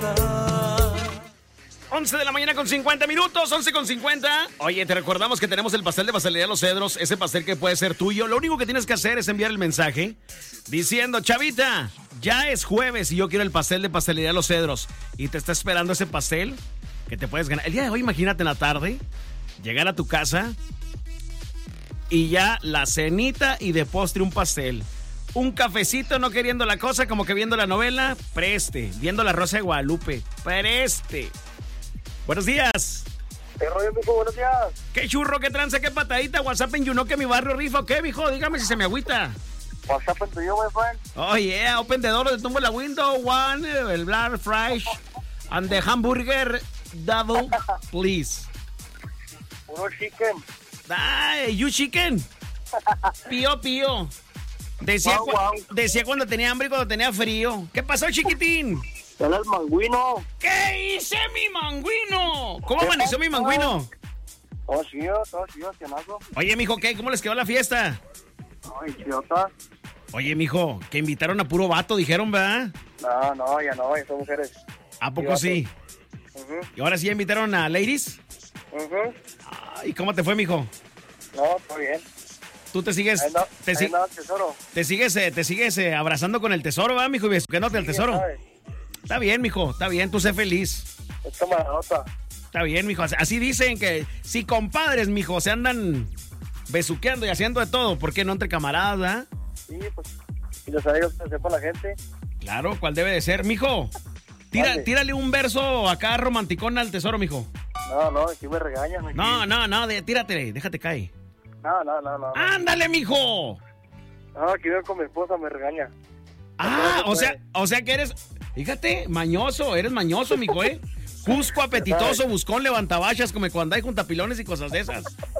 11 de la mañana con 50 minutos, 11 con 50. Oye, te recordamos que tenemos el pastel de Pastelería Los Cedros, ese pastel que puede ser tuyo. Lo único que tienes que hacer es enviar el mensaje diciendo, Chavita, ya es jueves y yo quiero el pastel de Pastelería Los Cedros. Y te está esperando ese pastel que te puedes ganar. El día de hoy, imagínate en la tarde, llegar a tu casa y ya la cenita y de postre un pastel. Un cafecito, no queriendo la cosa, como que viendo la novela, preste. Viendo La Rosa de Guadalupe, preste. Buenos días. ¿Qué rollo, mijo? Buenos días. ¿Qué churro, qué tranza, qué patadita? WhatsApp en Yuno, que mi barrio rifa, ¿o qué, mijo? Dígame si se me agüita. WhatsApp en tuyo, my friend. Oh, yeah, open the door, tumbo la window, one, el Black Fries, and the hamburger double, please. Puro chicken. Ay, you chicken. Pío, pío. Decía, decía cuando tenía hambre y cuando tenía frío. ¿Qué pasó, chiquitín? Dale el manguino. ¿Qué hice, mi manguino? ¿Cómo amaneció mi manguino? Todo chido, tienazo. Oye, mijo, ¿qué? ¿Cómo les quedó la fiesta? Ay, chidota. Oye, mijo, que invitaron a puro vato, dijeron, ¿verdad? No, ya son mujeres. ¿A poco sí? ¿Y ahora sí ya invitaron a ladies? Ay, ¿cómo te fue, mijo? No, todo bien. Tú te sigues... tesoro. Te sigues abrazando con el tesoro, ¿verdad, mijo? Y besuquéndote al tesoro. Está bien, mijo, está bien, tú sé feliz. Es camaradota. Está bien, mijo. Así dicen que si compadres, mijo, se andan besuqueando y haciendo de todo, ¿por qué no entre camaradas, verdad? Sí, pues, y los amigos que sepa la gente. Claro, ¿cuál debe de ser, mijo? Tírale un verso acá romanticón al tesoro, mijo. No, aquí me regañan. No, tírate, déjate caer. No. ¡Ándale, mijo! No, aquí veo con mi esposa, me regaña. Ah, o sea que eres... Fíjate, eres mañoso, mijo, ¿eh? Cusco, apetitoso, buscón, levantabachas, como cuando hay juntapilones y cosas de esas.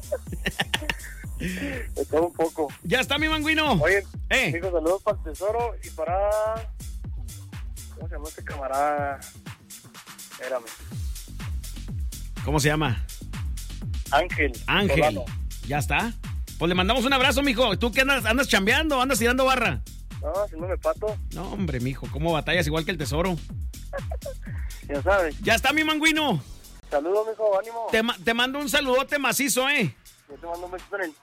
Está un poco. Ya está, mi manguino. Oye, hijo, saludos para el tesoro y para... ¿Cómo se llama este camarada? Espérame. ¿Cómo se llama? Ángel. Solano. Ya está. Pues le mandamos un abrazo, mijo. ¿Tú qué andas chambeando? ¿Andas tirando barra? No, haciéndome pato. No, hombre, mijo, ¿cómo batallas igual que el tesoro? Ya sabes. Ya está, mi manguino. Saludos, mijo, ánimo. Te mando un saludote macizo, ¿eh? Yo te mando un besito en el...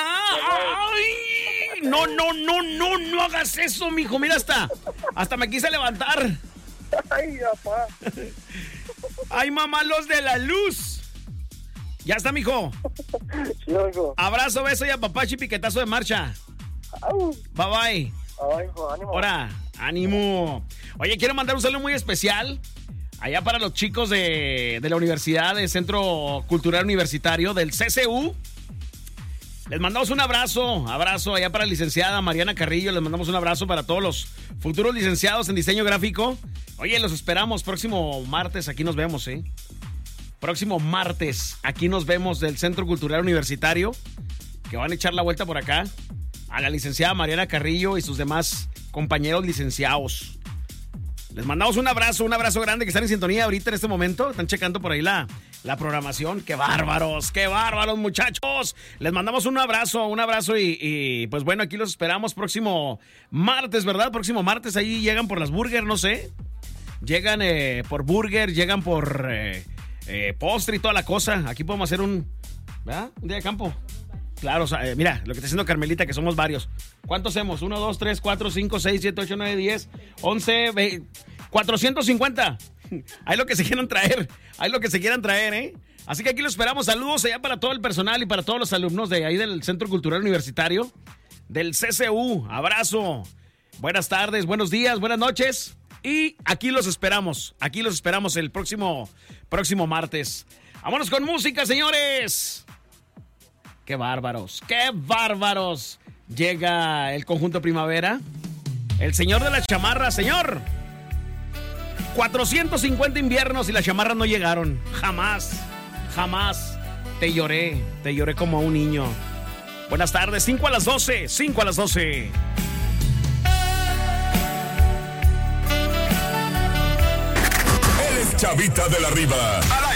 ¡Ay! No hagas eso, mijo. Mira, hasta me quise levantar. Ay, papá. Ay, mamá, los de la luz. Ya está, mijo. Sí, mijo. Abrazo, beso y apapacho y piquetazo de marcha. Bye, bye. Ay, hijo, ánimo. Ahora, ánimo. Oye, quiero mandar un saludo muy especial allá para los chicos de la universidad, del Centro Cultural Universitario, del CCU. Les mandamos un abrazo allá para la licenciada Mariana Carrillo. Les mandamos un abrazo para todos los futuros licenciados en diseño gráfico. Oye, los esperamos próximo martes, aquí nos vemos, ¿eh? Próximo martes, aquí nos vemos del Centro Cultural Universitario, que van a echar la vuelta por acá. A la licenciada Mariana Carrillo y sus demás compañeros licenciados. Les mandamos un abrazo grande que están en sintonía ahorita en este momento. Están checando por ahí la programación. ¡Qué bárbaros, muchachos! Les mandamos un abrazo y pues bueno, aquí los esperamos próximo martes, ¿verdad? Próximo martes ahí llegan por las burger, no sé. Llegan por burger, llegan por postre y toda la cosa. Aquí podemos hacer ¿verdad? Un día de campo. Claro, o sea, mira, lo que está haciendo Carmelita, que somos varios. ¿Cuántos hacemos? 1, 2, 3, 4, 5, 6, 7, 8, 9, 10, 11, 20, 450. Hay lo que se quieran traer, ¿eh? Así que aquí lo esperamos. Saludos allá para todo el personal y para todos los alumnos de ahí del Centro Cultural Universitario, del CCU. Abrazo. Buenas tardes, buenos días, buenas noches. Y aquí los esperamos el próximo martes. Vámonos con música, señores. ¡Qué bárbaros! Llega el conjunto Primavera. El señor de la chamarra, señor. 450 inviernos y las chamarras no llegaron. Jamás. Te lloré como a un niño. Buenas tardes, 5 a las 12. Él es Chavita de la Riva. Al